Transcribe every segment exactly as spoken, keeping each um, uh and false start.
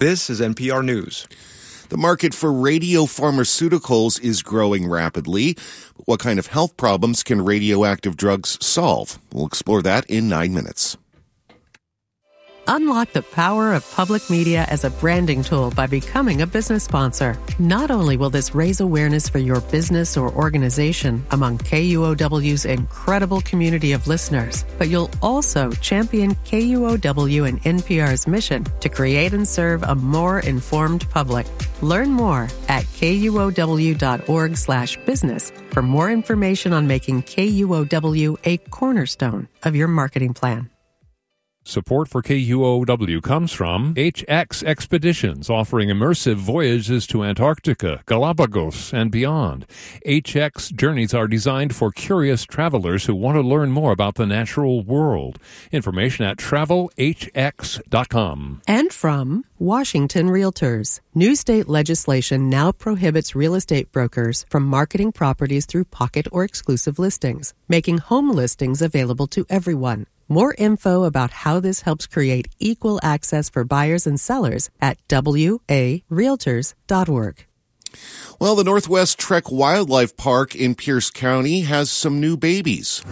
This is N P R News. The market for radiopharmaceuticals is growing rapidly. What kind of health problems can radioactive drugs solve? We'll explore that in nine minutes. Unlock the power of public media as a branding tool by becoming a business sponsor. Not only will this raise awareness for your business or organization among K U O W's incredible community of listeners, but you'll also champion K U O W and N P R's mission to create and serve a more informed public. Learn more at kuow.org slash business for more information on making K U O W a cornerstone of your marketing plan. Support for K U O W comes from H X Expeditions, offering immersive voyages to Antarctica, Galapagos, and beyond. H X journeys are designed for curious travelers who want to learn more about the natural world. Information at travel h x dot com. And from Washington Realtors. New state legislation now prohibits real estate brokers from marketing properties through pocket or exclusive listings, making home listings available to everyone. More info about how this helps create equal access for buyers and sellers at w a realtors dot org. Well, the Northwest Trek Wildlife Park in Pierce County has some new babies.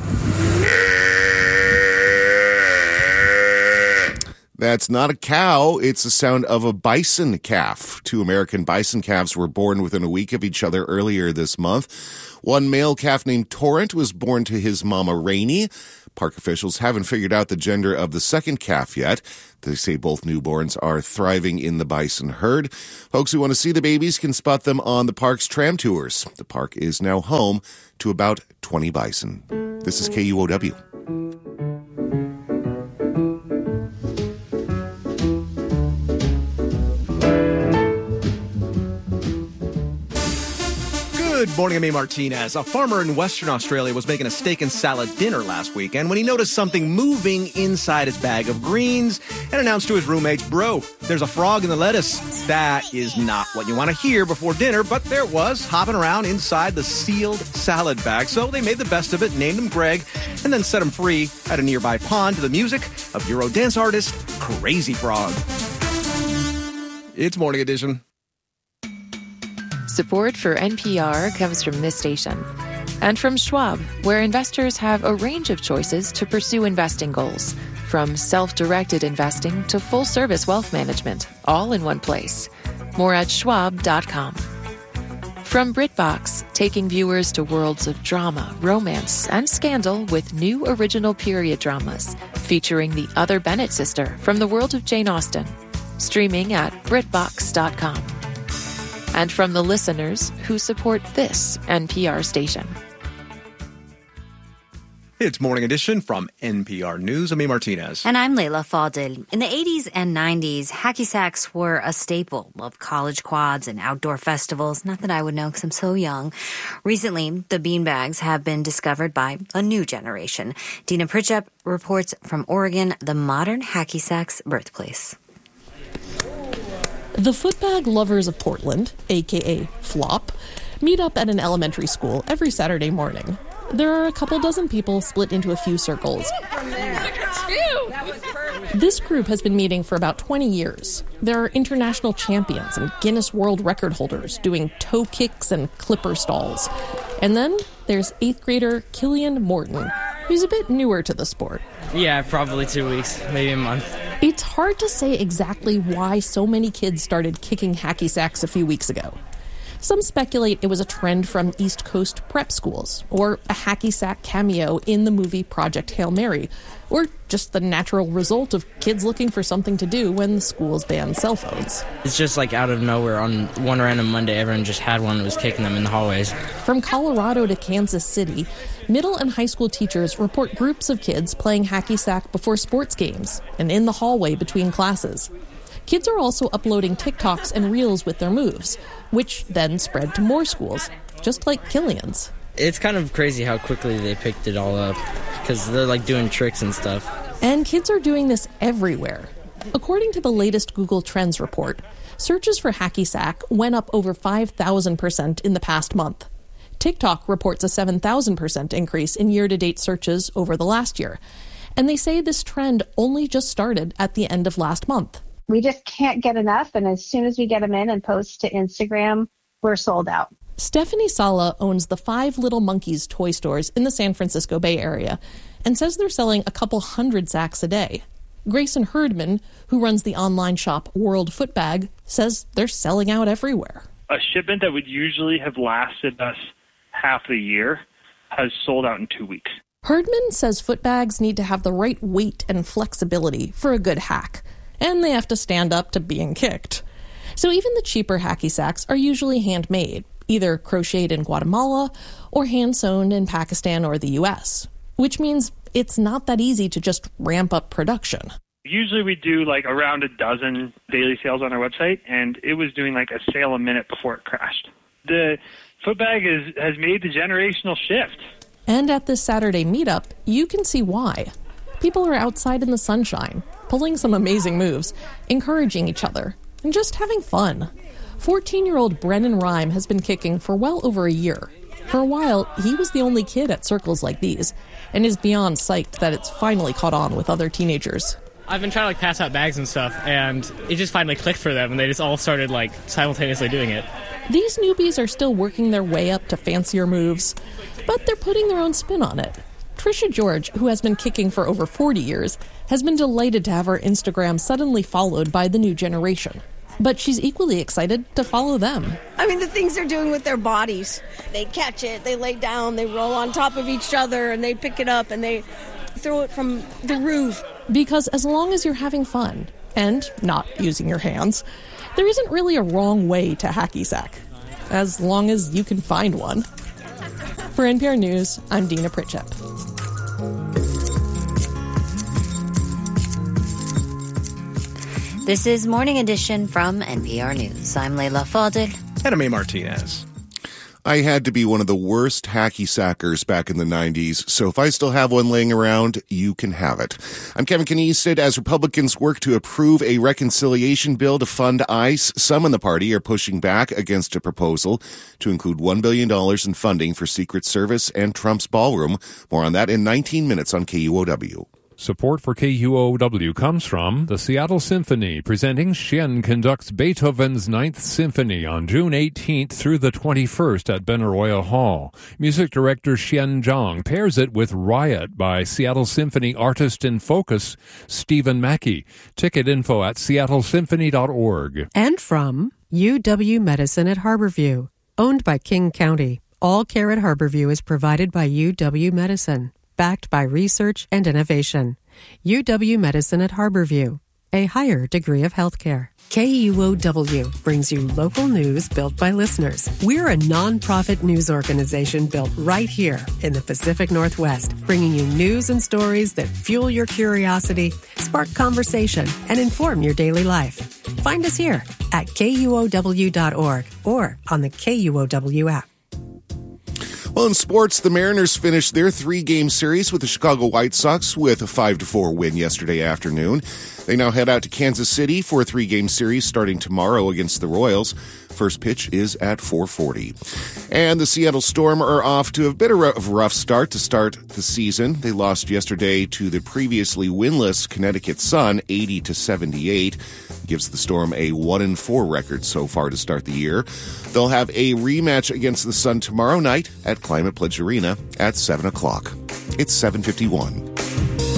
That's not a cow. It's the sound of a bison calf. Two American bison calves were born within a week of each other earlier this month. One male calf named Torrent was born to his mama Rainey. Park officials haven't figured out the gender of the second calf yet. They say both newborns are thriving in the bison herd. Folks who want to see the babies can spot them on the park's tram tours. The park is now home to about twenty bison. This is K U O W. Good morning, I'm A. Martinez. A farmer in Western Australia was making a steak and salad dinner last weekend when he noticed something moving inside his bag of greens and announced to his roommates, "Bro, there's a frog in the lettuce." That is not what you want to hear before dinner, but there it was, hopping around inside the sealed salad bag. So they made the best of it, named him Greg, and then set him free at a nearby pond to the music of Euro dance artist Crazy Frog. It's Morning Edition. Support for N P R comes from this station and from Schwab, where investors have a range of choices to pursue investing goals, from self-directed investing to full-service wealth management, all in one place. More at schwab dot com. From BritBox, taking viewers to worlds of drama, romance, and scandal with new original period dramas featuring the other Bennett sister from the world of Jane Austen. Streaming at brit box dot com. And from the listeners who support this N P R station. It's Morning Edition from N P R News. I'm A. Martinez. And I'm Layla Fadil. In the eighties and nineties, hacky sacks were a staple of college quads and outdoor festivals. Not that I would know because I'm so young. Recently, the beanbags have been discovered by a new generation. Dina Pritchett reports from Oregon, the modern hacky sack's birthplace. The footbag lovers of Portland, a k a. Flop, meet up at an elementary school every Saturday morning. There are a couple dozen people split into a few circles. This group has been meeting for about twenty years. There are international champions and Guinness World Record holders doing toe kicks and clipper stalls. And then there's eighth grader Killian Morton, who's a bit newer to the sport. Yeah, probably two weeks, maybe a month. It's hard to say exactly why so many kids started kicking hacky sacks a few weeks ago. Some speculate it was a trend from East Coast prep schools, or a hacky sack cameo in the movie Project Hail Mary, or just the natural result of kids looking for something to do when the schools banned cell phones. It's just like out of nowhere. On one random Monday, everyone just had one and was kicking them in the hallways. From Colorado to Kansas City, middle and high school teachers report groups of kids playing hacky sack before sports games and in the hallway between classes. Kids are also uploading TikToks and Reels with their moves, which then spread to more schools, just like Killian's. It's kind of crazy how quickly they picked it all up, because they're like doing tricks and stuff. And kids are doing this everywhere. According to the latest Google Trends report, searches for hacky sack went up over five thousand percent in the past month. TikTok reports a seven thousand percent increase in year-to-date searches over the last year. And they say this trend only just started at the end of last month. We just can't get enough. And as soon as we get them in and post to Instagram, we're sold out. Stephanie Sala owns the Five Little Monkeys toy stores in the San Francisco Bay Area and says they're selling a couple hundred sacks a day. Grayson Herdman, who runs the online shop World Footbag, says they're selling out everywhere. A shipment that would usually have lasted us half the year has sold out in two weeks. Herdman says footbags need to have the right weight and flexibility for a good hack, and they have to stand up to being kicked. So even the cheaper hacky sacks are usually handmade, either crocheted in Guatemala or hand-sewn in Pakistan or the U S, which means it's not that easy to just ramp up production. Usually we do like around a dozen daily sales on our website, and it was doing like a sale a minute before it crashed. The Footbag is, has made the generational shift. And at this Saturday meetup, you can see why. People are outside in the sunshine, pulling some amazing moves, encouraging each other, and just having fun. fourteen-year-old Brennan Rhyme has been kicking for well over a year. For a while, he was the only kid at circles like these, and is beyond psyched that it's finally caught on with other teenagers. I've been trying to like pass out bags and stuff, and it just finally clicked for them, and they just all started like simultaneously doing it. These newbies are still working their way up to fancier moves, but they're putting their own spin on it. Trisha George, who has been kicking for over forty years, has been delighted to have her Instagram suddenly followed by the new generation. But she's equally excited to follow them. I mean, the things they're doing with their bodies. They catch it, they lay down, they roll on top of each other, and they pick it up, and they throw it from the roof. Because as long as you're having fun, and not using your hands, there isn't really a wrong way to hacky sack, as long as you can find one. For N P R News, I'm Dina Pritchett. This is Morning Edition from N P R News. I'm Leila Fadel. And I'm A. Martinez. I had to be one of the worst hacky sackers back in the nineties, so if I still have one laying around, you can have it. I'm Kevin Kniested. As Republicans work to approve a reconciliation bill to fund ICE, some in the party are pushing back against a proposal to include one billion dollars in funding for Secret Service and Trump's ballroom. More on that in nineteen minutes on K U O W. Support for K U O W comes from the Seattle Symphony, presenting Xian conducts Beethoven's Ninth Symphony on June eighteenth through the twenty-first at Benaroya Hall. Music director Xian Zhang pairs it with Riot by Seattle Symphony artist in focus Stephen Mackey. Ticket info at seattle symphony dot org. And from U W Medicine at Harborview, owned by King County. All care at Harborview is provided by U W Medicine, backed by research and innovation. U W Medicine at Harborview, a higher degree of healthcare. K U O W brings you local news built by listeners. We're a nonprofit news organization built right here in the Pacific Northwest, bringing you news and stories that fuel your curiosity, spark conversation, and inform your daily life. Find us here at K U O W dot org or on the K U O W app. Well, in sports, the Mariners finished their three-game series with the Chicago White Sox with a five to four win yesterday afternoon. They now head out to Kansas City for a three-game series starting tomorrow against the Royals. First pitch is at four forty. And the Seattle Storm are off to a bit of a rough start to start the season. They lost yesterday to the previously winless Connecticut Sun, eighty to seventy-eight. Gives the Storm a one and four record so far to start the year. They'll have a rematch against the Sun tomorrow night at Climate Pledge Arena at seven o'clock. It's seven fifty-one.